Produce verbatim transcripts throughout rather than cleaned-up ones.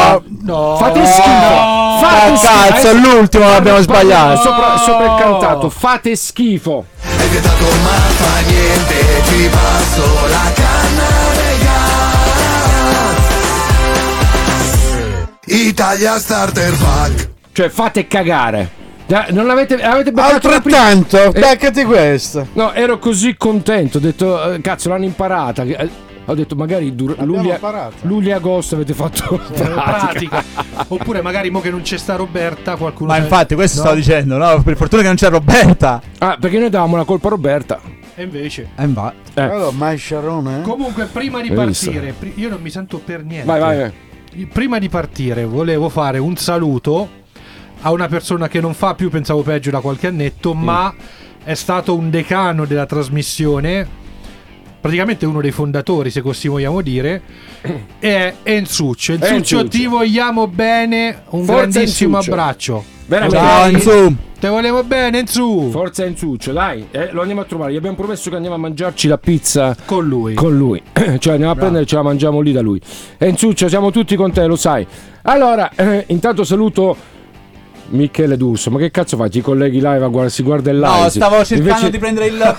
No, no. Fate schifo. Fate Oh, schifo. cazzo, Adesso- l'ultimo l'abbiamo sbagliato. Sopra, sopra il cantato. Fate schifo. Hai vietato ma fa niente, ci passo la canna nel gas. Italia Starter Pack. Cioè fate cagare. Da- Non l'avete avete beccato la prima- Altrettanto, Eh, beccati questa. No, ero così contento. Ho detto, eh, cazzo, l'hanno imparata. Eh, Ho detto, magari dur- luglio, imparata. luglio e agosto avete fatto pratica. pratica. Oppure magari mo che non c'è sta Roberta, qualcuno. Ma sa- infatti questo no? stavo dicendo, no? Per fortuna che non c'è Roberta. Ah, perché noi davamo la colpa a Roberta. E invece. Eh, va. Eh. Allora, mai Sharon, eh? Comunque, prima di Hai visto? partire, pri- io non mi sento per niente. Vai, vai. Prima di partire, volevo fare un saluto a una persona che non fa più Pensavo Peggio da qualche annetto, ma è stato un decano della trasmissione. Praticamente uno dei fondatori, se così vogliamo dire, è Enzuccio. Enzuccio, Enzuccio. ti vogliamo bene, un Forza grandissimo Enzuccio. abbraccio. Veramente. Ciao, Enzo. Te volevo bene, Enzu. Forza Enzuccio, dai, eh, lo andiamo a trovare. Gli abbiamo promesso che andiamo a mangiarci la pizza Con lui. con lui. Cioè andiamo a prendere e ce la mangiamo lì da lui. Enzuccio, siamo tutti con te, lo sai. Allora, eh, intanto saluto Michele D'Urso. Ma che cazzo fai? Ti colleghi live a guarda, si guarda il live? No, stavo cercando Invece- di prendere il.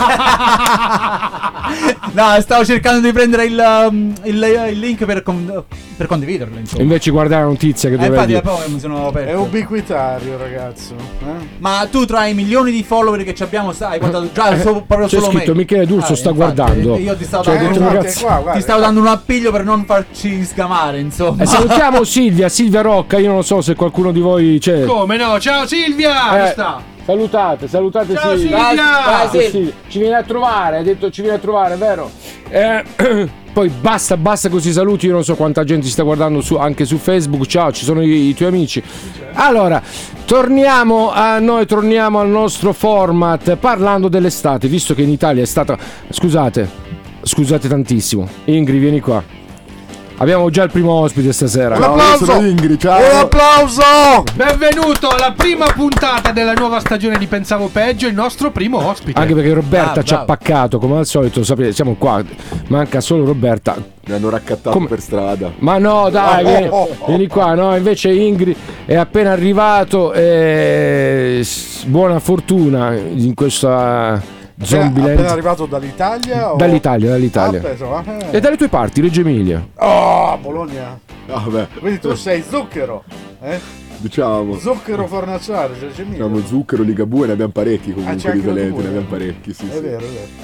No, stavo cercando di prendere il, um, il, il link per, con- per condividerlo. Insomma. Invece guarda la notizia che Eh, dovevi infatti, dire. poi mi sono È aperto. ubiquitario, ragazzo. Eh? Ma tu tra i milioni di follower che ci abbiamo, sai, guardato già so- proprio C'è solo scritto me. Michele D'Urso Ah, sta infatti, guardando. Io ti stavo Cioè, dando, ho detto, un- ragazzi, qua, guarda, ti stavo dando un appiglio per non farci sgamare, insomma. Eh, salutiamo Silvia, Silvia Rocca. Io non so se qualcuno di voi c'è. Come no? Ciao Silvia! Eh, Come sta? Salutate, salutate Ciao, Silvia. Silvia! Dai, Dai, Silvia. Ci viene a trovare, hai detto ci viene a trovare, vero? Eh, poi basta, basta così saluti. Io non so quanta gente si sta guardando su, anche su Facebook. Ciao, ci sono i, i tuoi amici. Allora, torniamo a noi, torniamo al nostro format parlando dell'estate, visto che in Italia è stata. Scusate, scusate tantissimo. Ingrid, vieni qua. Abbiamo già il primo ospite stasera. Un applauso! Ingrid, Un ciao. applauso! Benvenuto alla prima puntata della nuova stagione di Pensavo Peggio, il nostro primo ospite. Anche perché Roberta Ah, ci ha bravo. paccato, come al solito, sapete, siamo qua, manca solo Roberta. Mi hanno raccattato Come- per strada. Ma no, dai, vieni, vieni qua, no, invece Ingrid è appena arrivato e s- buona fortuna in questa Appena, Zombieland. appena arrivato dall'Italia? O... Dall'Italia, dall'Italia. Ah, penso, eh. E dalle tue parti, Reggio Emilia. Oh, Bologna. Ah, vabbè. Quindi tu sei zucchero, eh? Diciamo. Zucchero fornaciare, Reggio Emilia. Diciamo zucchero, Ligabue, ne abbiamo parecchi Ah, comunque c'è di anche la talenti, Ligabue, ne abbiamo eh? parecchi, sì, È sì. vero, è vero.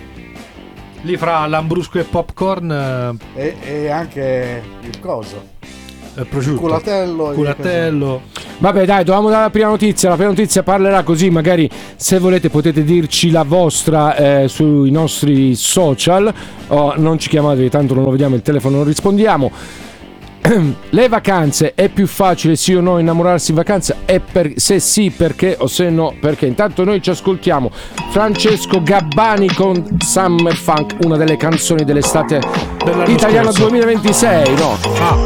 Lì fra lambrusco e popcorn, eh, E, e anche il coso. eh, prosciutto, Culatello. e culatello. Vabbè, dai, dovevamo dare la prima notizia. La prima notizia parlerà così. Magari se volete potete dirci la vostra eh, sui nostri social. O non ci chiamate, tanto non lo vediamo, il telefono non rispondiamo. Le vacanze, è più facile sì o no innamorarsi in vacanza? E per, se sì perché o se no perché? Intanto noi ci ascoltiamo Francesco Gabbani con Summer Funk, una delle canzoni dell'estate Dell'anno italiana scorso. duemilaventisei, no? Ah.